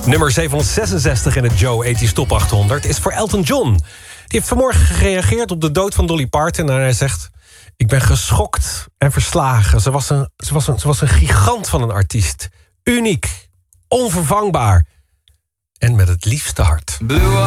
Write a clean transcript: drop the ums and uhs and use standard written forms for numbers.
Nummer 766 in het Joe 80's Top 800 is voor Elton John. Die heeft vanmorgen gereageerd op de dood van Dolly Parton en hij zegt: ik ben geschokt en verslagen. Ze was een gigant van een artiest. Uniek, onvervangbaar en met het liefste hart.